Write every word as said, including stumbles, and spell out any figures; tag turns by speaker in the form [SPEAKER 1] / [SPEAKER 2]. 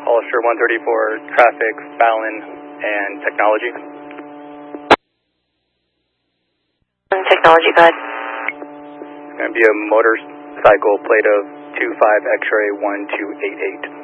[SPEAKER 1] Hollister one thirty-four, traffic, Fallon, and technology.
[SPEAKER 2] Technology, go ahead.
[SPEAKER 1] It's going to be a motorcycle plate of two five X-ray one two eight eight.